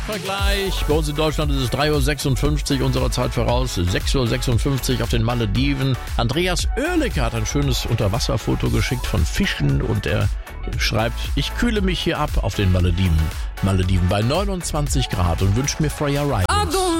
Vergleich. Bei uns in Deutschland ist es 3.56 Uhr unserer Zeit voraus, 6.56 Uhr auf den Malediven. Andreas Oerlikon hat ein schönes Unterwasserfoto geschickt von Fischen und er schreibt, ich kühle mich hier ab auf den Malediven bei 29 Grad und wünsche mir Freya Ridings.